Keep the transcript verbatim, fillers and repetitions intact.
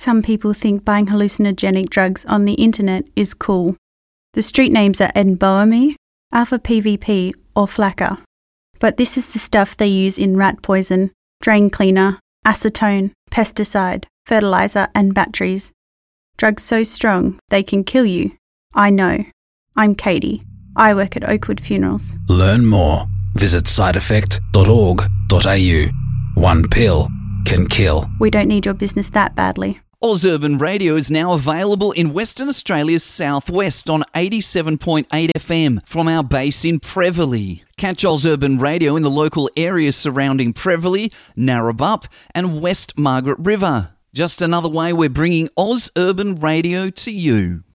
Some people think buying hallucinogenic drugs on the internet is cool. The street names are Enboami, Alpha P V P or Flakka. But this is the stuff they use in rat poison, drain cleaner, acetone, pesticide, fertilizer and batteries. Drugs so strong they can kill you. I know. I'm Katie. I work at Oakwood Funerals. Learn more. Visit side effect dot org dot a u. One pill can kill. We don't need your business that badly. Oz Urban Radio is now available in Western Australia's southwest on eighty-seven point eight F M from our base in Prevelly. Catch Oz Urban Radio in the local areas surrounding Prevelly, Narrabeen and West Margaret River. Just another way we're bringing Oz Urban Radio to you.